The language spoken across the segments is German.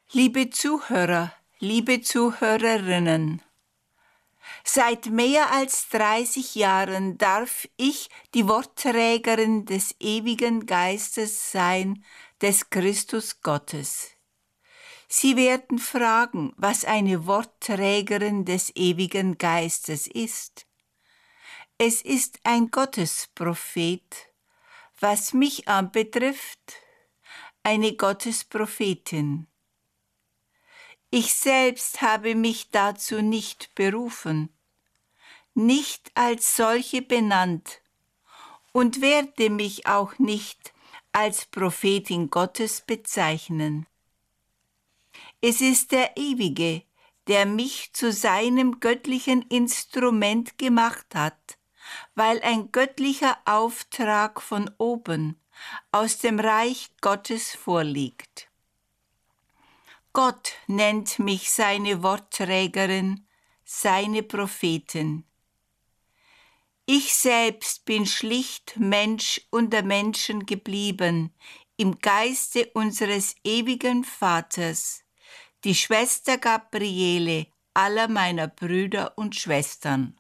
Liebe Zuhörer, liebe Zuhörerinnen, seit mehr als 30 Jahren darf ich die Wortträgerin des ewigen Geistes sein, des Christus Gottes. Sie werden fragen, was eine Wortträgerin des ewigen Geistes ist. Es ist ein Gottesprophet, was mich anbetrifft, eine Gottesprophetin. Ich selbst habe mich dazu nicht berufen, nicht als solche benannt und werde mich auch nicht als Prophetin Gottes bezeichnen. Es ist der Ewige, der mich zu seinem göttlichen Instrument gemacht hat, weil ein göttlicher Auftrag von oben aus dem Reich Gottes vorliegt. Gott nennt mich seine Wortträgerin, seine Prophetin. Ich selbst bin schlicht Mensch unter Menschen geblieben, im Geiste unseres ewigen Vaters, die Schwester Gabriele aller meiner Brüder und Schwestern.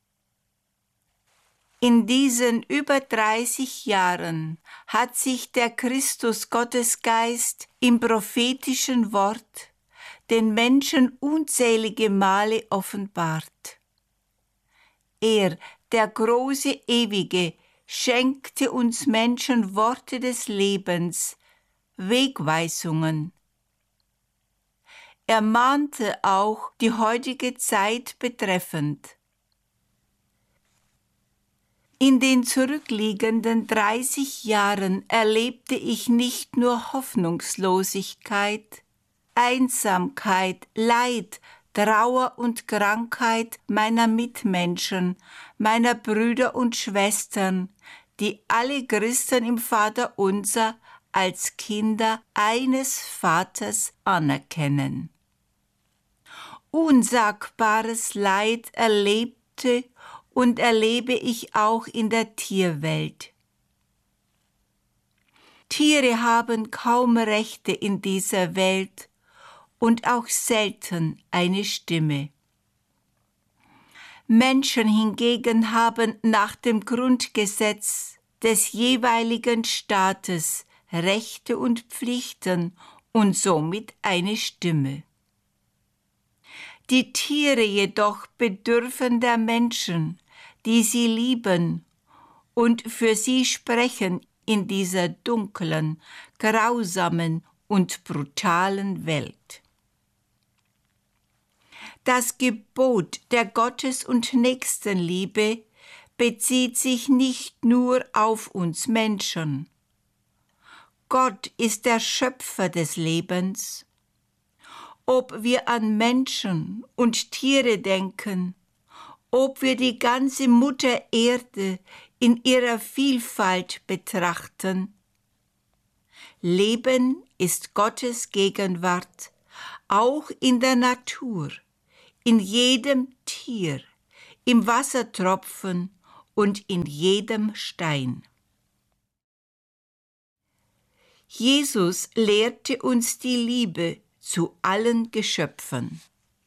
In diesen über 30 Jahren hat sich der Christus Gottesgeist im prophetischen Wort den Menschen unzählige Male offenbart. Er, der große Ewige, schenkte uns Menschen Worte des Lebens, Wegweisungen. Er mahnte auch die heutige Zeit betreffend. In den zurückliegenden 30 Jahren erlebte ich nicht nur Hoffnungslosigkeit, Einsamkeit, Leid, Trauer und Krankheit meiner Mitmenschen, meiner Brüder und Schwestern, die alle Christen im Vaterunser als Kinder eines Vaters anerkennen. Unsagbares Leid erlebte und erlebe ich auch in der Tierwelt. Tiere haben kaum Rechte in dieser Welt und auch selten eine Stimme. Menschen hingegen haben nach dem Grundgesetz des jeweiligen Staates Rechte und Pflichten und somit eine Stimme. Die Tiere jedoch bedürfen der Menschen, die sie lieben und für sie sprechen in dieser dunklen, grausamen und brutalen Welt. Das Gebot der Gottes- und Nächstenliebe bezieht sich nicht nur auf uns Menschen. Gott ist der Schöpfer des Lebens. Ob wir an Menschen und Tiere denken, ob wir die ganze Mutter Erde in ihrer Vielfalt betrachten. Leben ist Gottes Gegenwart, auch in der Natur, in jedem Tier, im Wassertropfen und in jedem Stein. Jesus lehrte uns die Liebe zu allen Geschöpfen.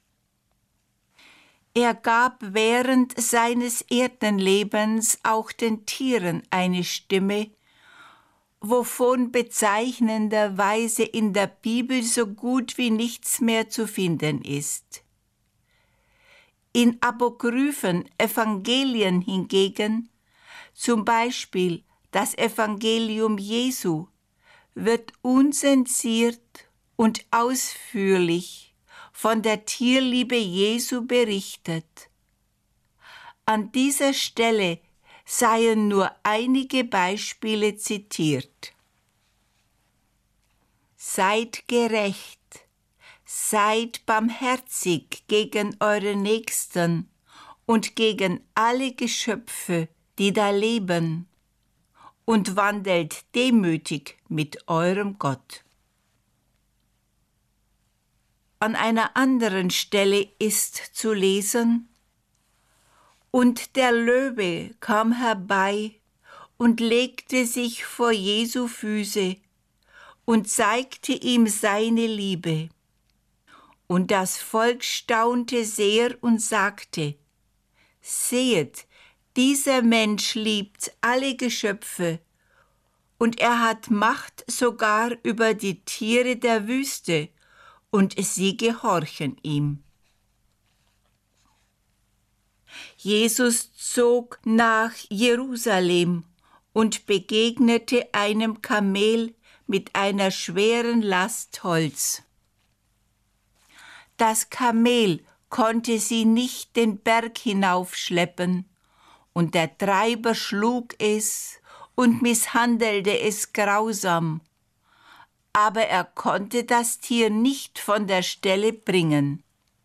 Er gab während seines Erdenlebens auch den Tieren eine Stimme, wovon bezeichnenderweise in der Bibel so gut wie nichts mehr zu finden ist. In apokryphen Evangelien hingegen, zum Beispiel das Evangelium Jesu, wird unzensiert und ausführlich von der Tierliebe Jesu berichtet. An dieser Stelle seien nur einige Beispiele zitiert. Seid gerecht, seid barmherzig gegen eure Nächsten und gegen alle Geschöpfe, die da leben, und wandelt demütig mit eurem Gott. An einer anderen Stelle ist zu lesen: Und der Löwe kam herbei und legte sich vor Jesu Füße und zeigte ihm seine Liebe. Und das Volk staunte sehr und sagte: Sehet, dieser Mensch liebt alle Geschöpfe, und er hat Macht sogar über die Tiere der Wüste, und sie gehorchen ihm. Jesus zog nach Jerusalem und begegnete einem Kamel mit einer schweren Last Holz. Das Kamel konnte sie nicht den Berg hinaufschleppen, und der Treiber schlug es und misshandelte es grausam, aber er konnte das Tier nicht von der Stelle bringen.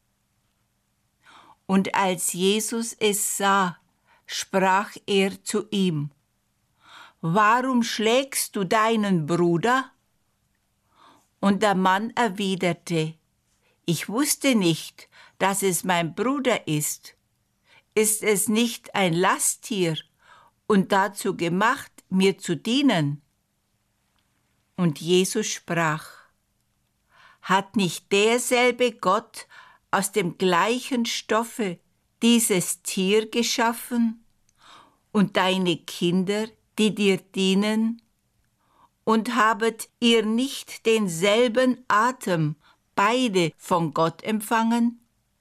Und als Jesus es sah, sprach er zu ihm: Warum schlägst du deinen Bruder? Und der Mann erwiderte: Ich wusste nicht, dass es mein Bruder ist. Ist es nicht ein Lasttier und dazu gemacht, mir zu dienen? Und Jesus sprach: Hat nicht derselbe Gott aus dem gleichen Stoffe dieses Tier geschaffen und deine Kinder, die dir dienen? Und habet ihr nicht denselben Atem beide von Gott empfangen?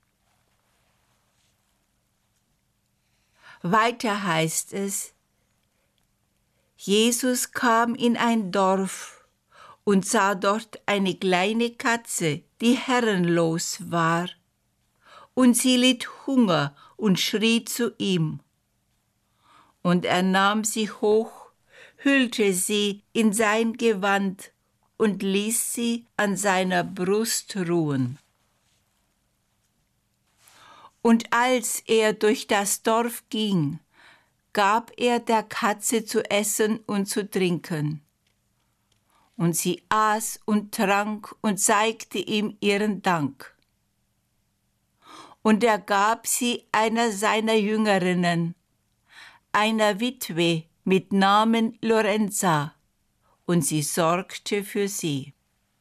Weiter heißt es: Jesus kam in ein Dorf und sah dort eine kleine Katze, die herrenlos war. Und sie litt Hunger und schrie zu ihm. Und er nahm sie hoch, hüllte sie in sein Gewand und ließ sie an seiner Brust ruhen. Und als er durch das Dorf ging, gab er der Katze zu essen und zu trinken. Und sie aß und trank und zeigte ihm ihren Dank. Und er gab sie einer seiner Jüngerinnen, einer Witwe mit Namen Lorenza, und sie sorgte für sie.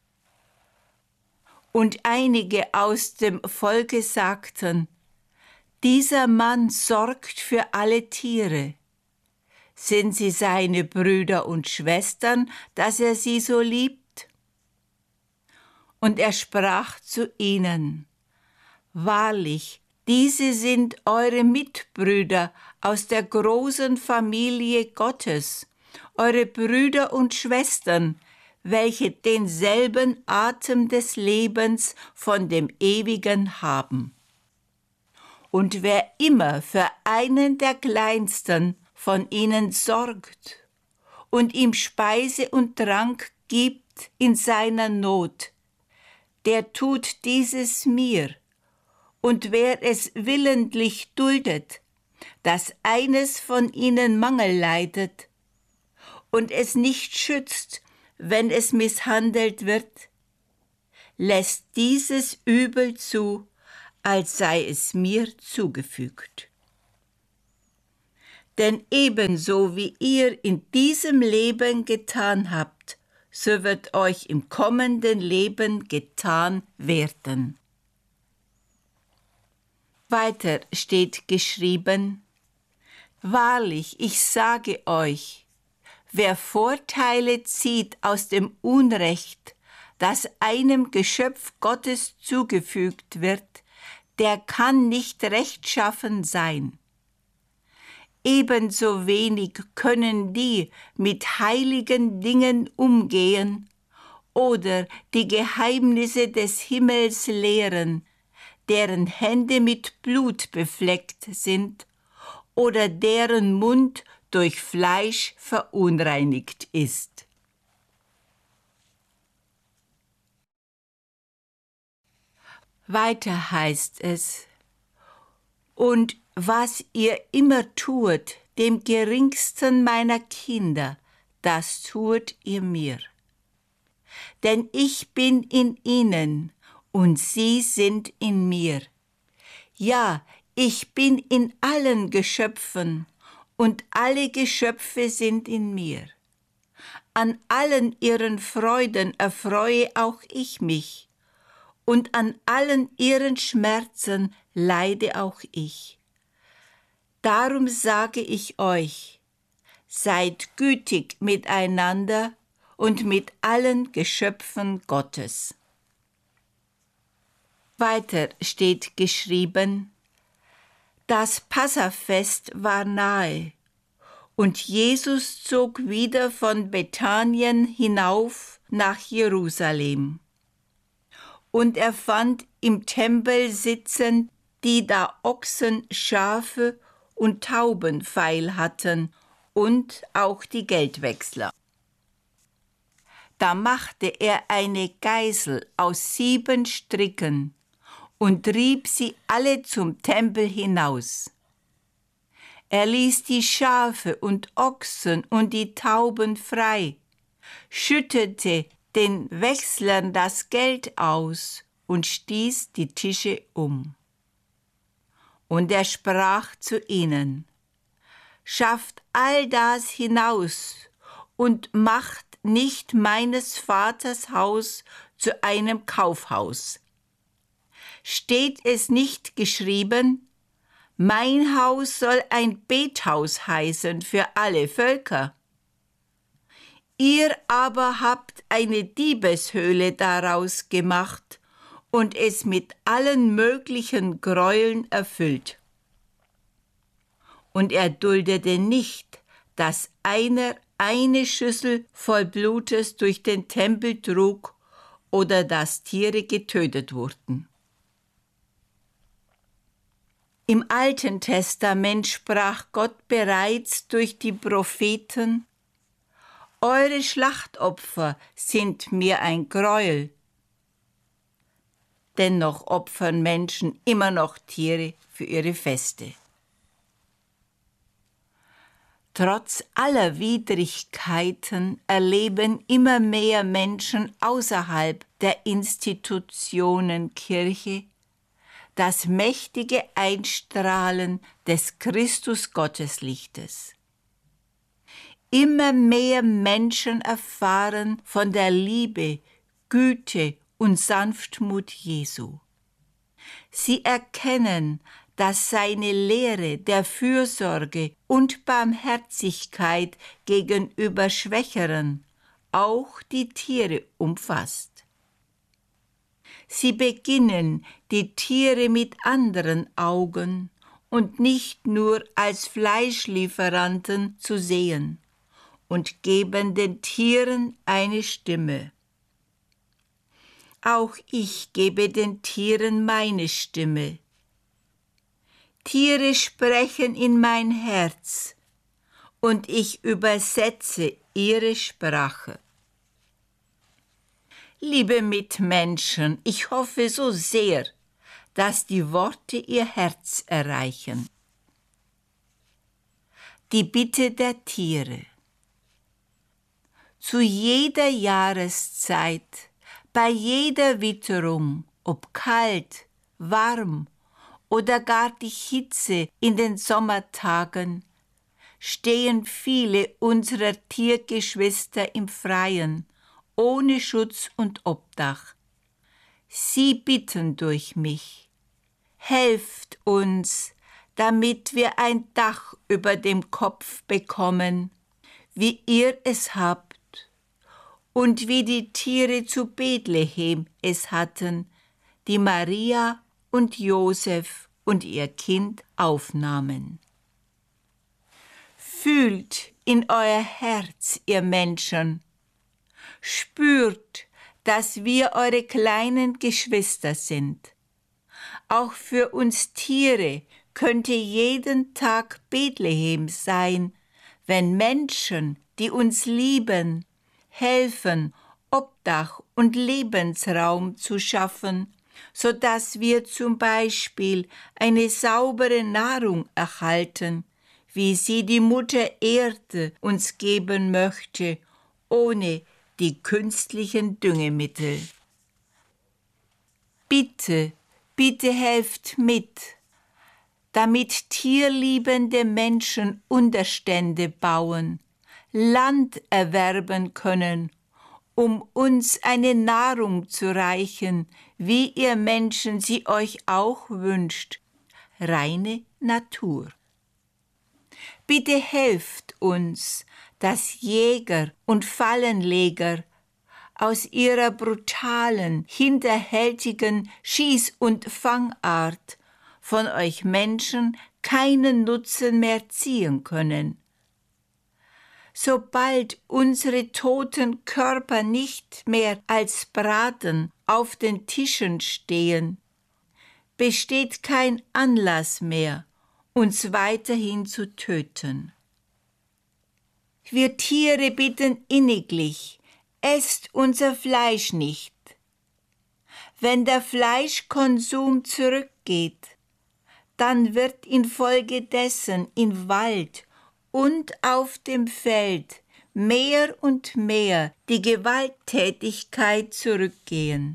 Und einige aus dem Volke sagten: Dieser Mann sorgt für alle Tiere. Sind sie seine Brüder und Schwestern, dass er sie so liebt? Und er sprach zu ihnen: Wahrlich, diese sind eure Mitbrüder aus der großen Familie Gottes, eure Brüder und Schwestern, welche denselben Atem des Lebens von dem Ewigen haben. Und wer immer für einen der Kleinsten von ihnen sorgt und ihm Speise und Trank gibt in seiner Not, der tut dieses mir. Und wer es willentlich duldet, dass eines von ihnen Mangel leidet und es nicht schützt, wenn es misshandelt wird, lässt dieses Übel zu, als sei es mir zugefügt. Denn ebenso wie ihr in diesem Leben getan habt, so wird euch im kommenden Leben getan werden. Weiter steht geschrieben: Wahrlich, ich sage euch, wer Vorteile zieht aus dem Unrecht, das einem Geschöpf Gottes zugefügt wird, der kann nicht rechtschaffen sein. Ebenso wenig können die mit heiligen Dingen umgehen oder die Geheimnisse des Himmels lehren, deren Hände mit Blut befleckt sind oder deren Mund durch Fleisch verunreinigt ist. Weiter heißt es: Und was ihr immer tut, dem geringsten meiner Kinder, das tut ihr mir. Denn ich bin in ihnen und sie sind in mir. Ja, ich bin in allen Geschöpfen und alle Geschöpfe sind in mir. An allen ihren Freuden erfreue auch ich mich und an allen ihren Schmerzen leide auch ich. Darum sage ich euch, seid gütig miteinander und mit allen Geschöpfen Gottes. Weiter steht geschrieben: Das Passafest war nahe, und Jesus zog wieder von Bethanien hinauf nach Jerusalem. Und er fand im Tempel sitzen, die da Ochsen, Schafe und Tauben feil hatten, und auch die Geldwechsler. Da machte er eine Geißel aus 7 Stricken und trieb sie alle zum Tempel hinaus. Er ließ die Schafe und Ochsen und die Tauben frei, schüttete den Wechslern das Geld aus und stieß die Tische um. Und er sprach zu ihnen: Schafft all das hinaus und macht nicht meines Vaters Haus zu einem Kaufhaus. Steht es nicht geschrieben: Mein Haus soll ein Bethaus heißen für alle Völker? Ihr aber habt eine Diebeshöhle daraus gemacht und es mit allen möglichen Gräueln erfüllt. Und er duldete nicht, dass einer eine Schüssel voll Blutes durch den Tempel trug oder dass Tiere getötet wurden. Im Alten Testament sprach Gott bereits durch die Propheten: Eure Schlachtopfer sind mir ein Gräuel. Dennoch opfern Menschen immer noch Tiere für ihre Feste. Trotz aller Widrigkeiten erleben immer mehr Menschen außerhalb der Institutionen Kirche das mächtige Einstrahlen des Christus-Gotteslichtes. Immer mehr Menschen erfahren von der Liebe, Güte und Sanftmut Jesu. Sie erkennen, dass seine Lehre der Fürsorge und Barmherzigkeit gegenüber Schwächeren auch die Tiere umfasst. Sie beginnen, die Tiere mit anderen Augen und nicht nur als Fleischlieferanten zu sehen und geben den Tieren eine Stimme. Auch ich gebe den Tieren meine Stimme. Tiere sprechen in mein Herz und ich übersetze ihre Sprache. Liebe Mitmenschen, ich hoffe so sehr, dass die Worte ihr Herz erreichen. Die Bitte der Tiere. Zu jeder Jahreszeit, bei jeder Witterung, ob kalt, warm oder gar die Hitze in den Sommertagen, stehen viele unserer Tiergeschwister im Freien, ohne Schutz und Obdach. Sie bitten durch mich: Helft uns, damit wir ein Dach über dem Kopf bekommen, wie ihr es habt und wie die Tiere zu Bethlehem es hatten, die Maria und Josef und ihr Kind aufnahmen. Fühlt in euer Herz, ihr Menschen, spürt, dass wir eure kleinen Geschwister sind. Auch für uns Tiere könnte jeden Tag Bethlehem sein, wenn Menschen, die uns lieben, helfen, Obdach und Lebensraum zu schaffen, sodass wir zum Beispiel eine saubere Nahrung erhalten, wie sie die Mutter Erde uns geben möchte, ohne die künstlichen Düngemittel. Bitte, bitte helft mit, damit tierliebende Menschen Unterstände bauen, Land erwerben können um uns eine Nahrung zu reichen, wie ihr Menschen sie euch auch wünscht, reine Natur. Bitte helft uns, dass Jäger und Fallenleger aus ihrer brutalen, hinterhältigen Schieß- und Fangart von euch Menschen keinen Nutzen mehr ziehen können. Sobald unsere toten Körper nicht mehr als Braten auf den Tischen stehen, besteht kein Anlass mehr, uns weiterhin zu töten. Wir Tiere bitten inniglich, esst unser Fleisch nicht. Wenn der Fleischkonsum zurückgeht, dann wird infolgedessen im Wald und auf dem Feld mehr und mehr die Gewalttätigkeit zurückgehen.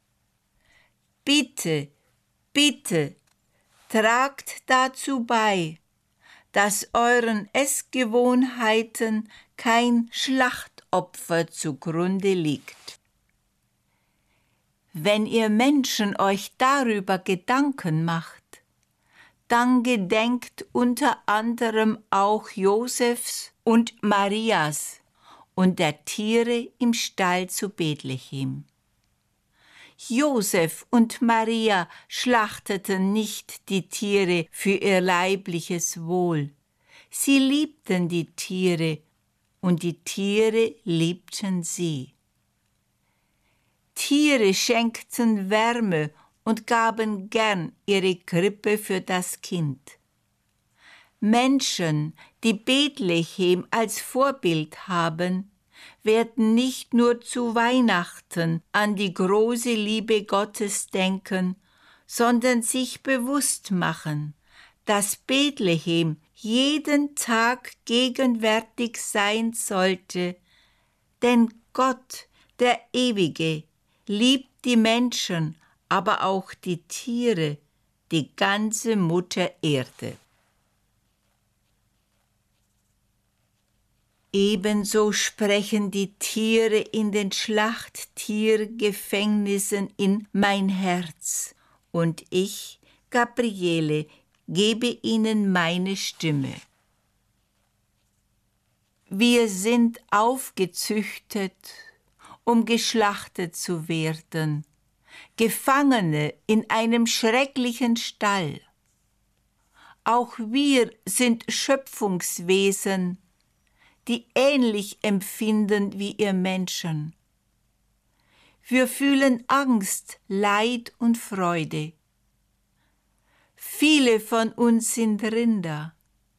Bitte, bitte, tragt dazu bei, dass euren Essgewohnheiten kein Schlachtopfer zugrunde liegt. Wenn ihr Menschen euch darüber Gedanken macht, dann gedenkt unter anderem auch Josefs und Marias und der Tiere im Stall zu Bethlehem. Josef und Maria schlachteten nicht die Tiere für ihr leibliches Wohl. Sie liebten die Tiere und die Tiere liebten sie. Tiere schenkten Wärme und gaben gern ihre Krippe für das Kind. Menschen, die Bethlehem als Vorbild haben, werden nicht nur zu Weihnachten an die große Liebe Gottes denken, sondern sich bewusst machen, dass Bethlehem jeden Tag gegenwärtig sein sollte, denn Gott, der Ewige, liebt die Menschen, aber auch die Tiere, die ganze Mutter Erde. Ebenso sprechen die Tiere in den Schlachttiergefängnissen in mein Herz, und ich, Gabriele, gebe ihnen meine Stimme. Wir sind aufgezüchtet, um geschlachtet zu werden, Gefangene in einem schrecklichen Stall. Auch wir sind Schöpfungswesen, die ähnlich empfinden wie ihr Menschen. Wir fühlen Angst, Leid und Freude. Viele von uns sind Rinder,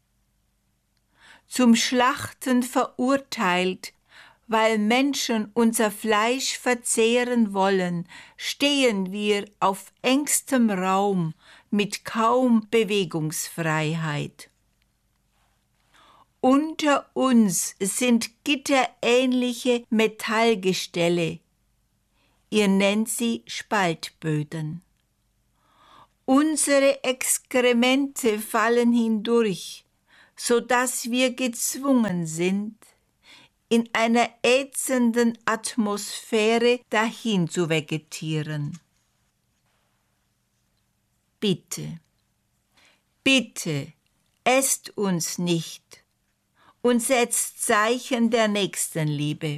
zum Schlachten verurteilt, weil Menschen unser Fleisch verzehren wollen, stehen wir auf engstem Raum mit kaum Bewegungsfreiheit. Unter uns sind gitterähnliche Metallgestelle. Ihr nennt sie Spaltböden. Unsere Exkremente fallen hindurch, sodass wir gezwungen sind, in einer ätzenden Atmosphäre dahin zu vegetieren. Bitte, bitte, esst uns nicht und setzt Zeichen der Nächstenliebe.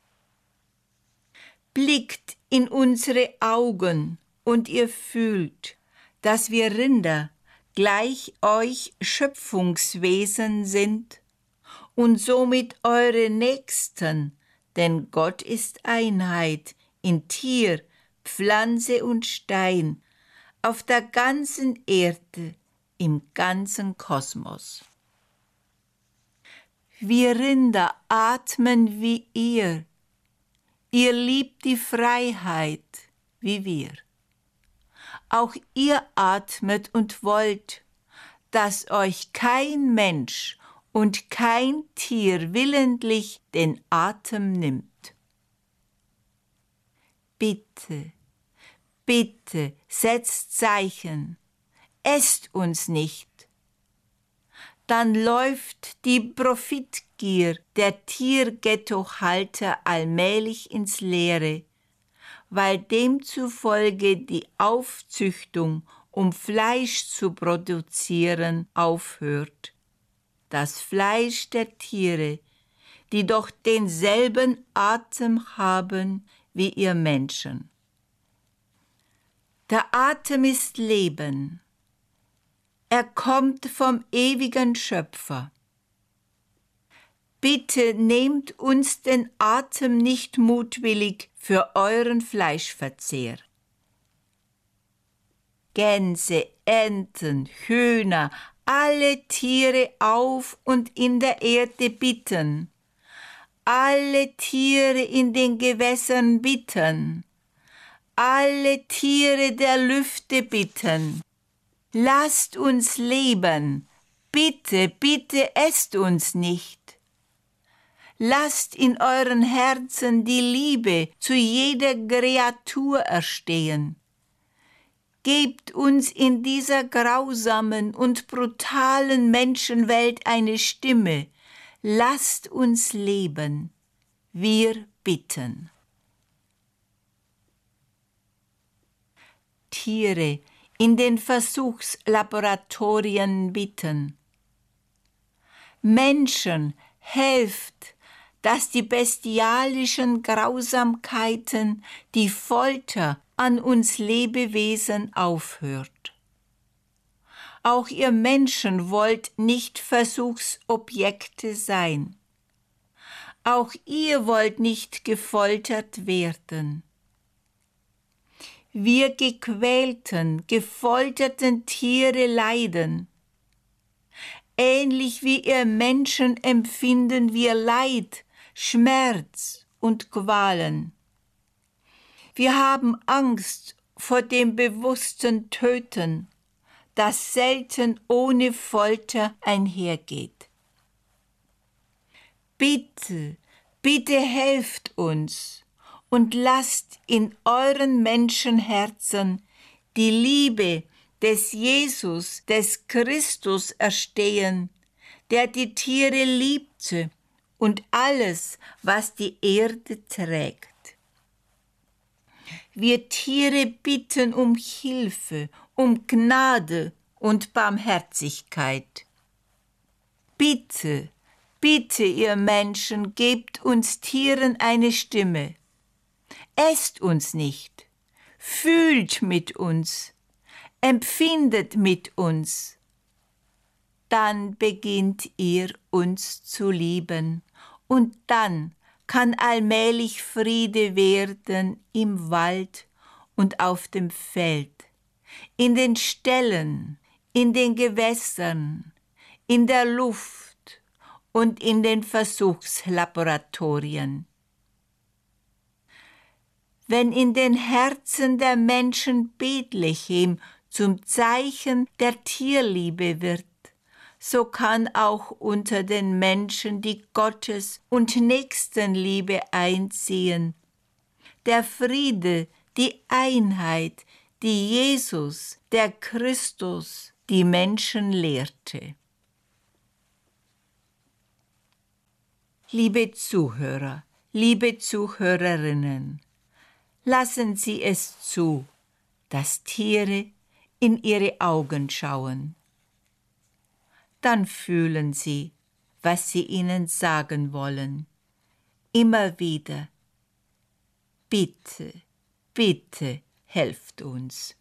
Blickt in unsere Augen und ihr fühlt, dass wir Rinder gleich euch Schöpfungswesen sind und somit eure Nächsten, denn Gott ist Einheit in Tier, Pflanze und Stein, auf der ganzen Erde, im ganzen Kosmos. Wir Rinder atmen wie ihr. Ihr liebt die Freiheit wie wir. Auch ihr atmet und wollt, dass euch kein Mensch und kein Tier willentlich den Atem nimmt. Bitte, bitte, setzt Zeichen, esst uns nicht. Dann läuft die Habgier der Tierghettohalter allmählich ins Leere, weil demzufolge die Aufzüchtung, um Fleisch zu produzieren, aufhört. Das Fleisch der Tiere, die doch denselben Atem haben wie ihr Menschen. Der Atem ist Leben. Er kommt vom ewigen Schöpfer. Bitte nehmt uns den Atem nicht mutwillig für euren Fleischverzehr. Gänse, Enten, Hühner, alle Tiere auf und in der Erde bitten. Alle Tiere in den Gewässern bitten. Alle Tiere der Lüfte bitten. Lasst uns leben. Bitte, bitte esst uns nicht. Lasst in euren Herzen die Liebe zu jeder Kreatur erstehen. Gebt uns in dieser grausamen und brutalen Menschenwelt eine Stimme. Lasst uns leben. Wir bitten. Tiere in den Versuchslaboratorien bitten. Menschen, helft, dass die bestialischen Grausamkeiten, die Folter an uns Lebewesen aufhört. Auch ihr Menschen wollt nicht Versuchsobjekte sein. Auch ihr wollt nicht gefoltert werden. Wir gequälten, gefolterten Tiere leiden. Ähnlich wie ihr Menschen empfinden wir Leid, Schmerz und Qualen. Wir haben Angst vor dem bewussten Töten, das selten ohne Folter einhergeht. Bitte, bitte helft uns und lasst in euren Menschenherzen die Liebe des Jesus, des Christus erstehen, der die Tiere liebte und alles, was die Erde trägt. Wir Tiere bitten um Hilfe, um Gnade und Barmherzigkeit. Bitte, bitte, ihr Menschen, gebt uns Tieren eine Stimme. Esst uns nicht, fühlt mit uns, empfindet mit uns. Dann beginnt ihr uns zu lieben und dann kann allmählich Friede werden im Wald und auf dem Feld, in den Ställen, in den Gewässern, in der Luft und in den Versuchslaboratorien. Wenn in den Herzen der Menschen Bethlehem zum Zeichen der Tierliebe wird, so kann auch unter den Menschen die Gottes- und Nächstenliebe einziehen. Der Friede, die Einheit, die Jesus, der Christus, die Menschen lehrte. Liebe Zuhörer, liebe Zuhörerinnen, lassen Sie es zu, dass Tiere in Ihre Augen schauen. Dann fühlen Sie, was Sie ihnen sagen wollen. Immer wieder. Bitte, bitte, helft uns.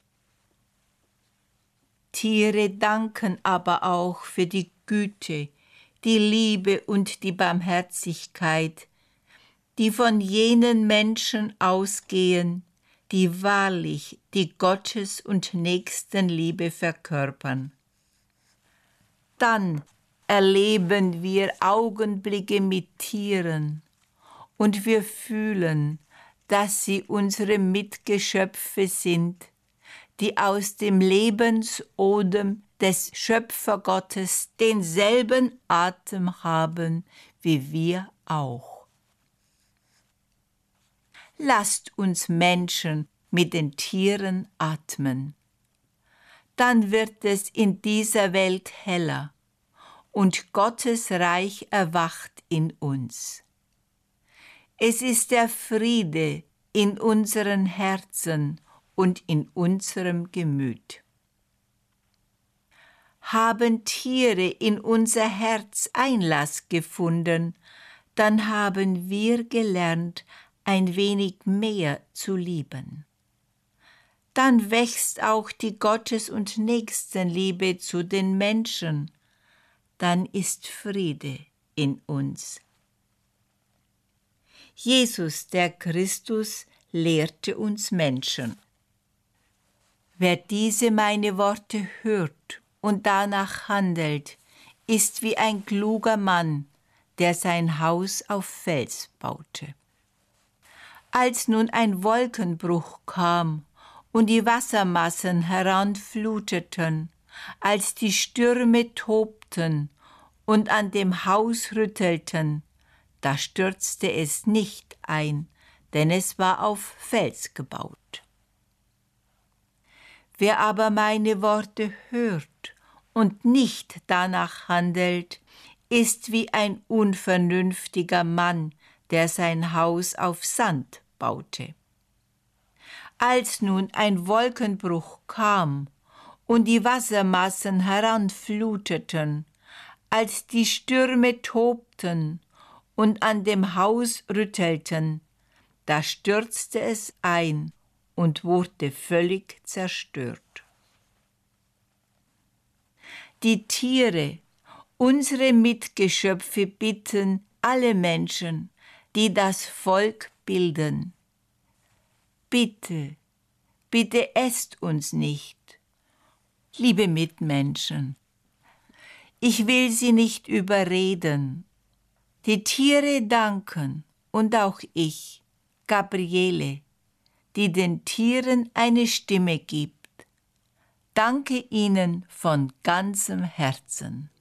Tiere danken aber auch für die Güte, die Liebe und die Barmherzigkeit, die von jenen Menschen ausgehen, die wahrlich die Gottes- und Nächstenliebe verkörpern. Dann erleben wir Augenblicke mit Tieren und wir fühlen, dass sie unsere Mitgeschöpfe sind, die aus dem Lebensodem des Schöpfergottes denselben Atem haben wie wir auch. Lasst uns Menschen mit den Tieren atmen. Dann wird es in dieser Welt heller und Gottes Reich erwacht in uns. Es ist der Friede in unseren Herzen und in unserem Gemüt. Haben Tiere in unser Herz Einlass gefunden, dann haben wir gelernt, ein wenig mehr zu lieben. Dann wächst auch die Gottes- und Nächstenliebe zu den Menschen, dann ist Friede in uns. Jesus, der Christus, lehrte uns Menschen. Wer diese meine Worte hört und danach handelt, ist wie ein kluger Mann, der sein Haus auf Fels baute. Als nun ein Wolkenbruch kam und die Wassermassen heranfluteten, als die Stürme tobten und an dem Haus rüttelten, da stürzte es nicht ein, denn es war auf Fels gebaut. Wer aber meine Worte hört und nicht danach handelt, ist wie ein unvernünftiger Mann, der sein Haus auf Sand baute. Als nun ein Wolkenbruch kam und die Wassermassen heranfluteten, als die Stürme tobten und an dem Haus rüttelten, da stürzte es ein und wurde völlig zerstört. Die Tiere, unsere Mitgeschöpfe, bitten alle Menschen, die das Volk bilden: Bitte, bitte esst uns nicht. Liebe Mitmenschen, ich will sie nicht überreden. Die Tiere danken und auch ich, Gabriele, die den Tieren eine Stimme gibt. Danke ihnen von ganzem Herzen.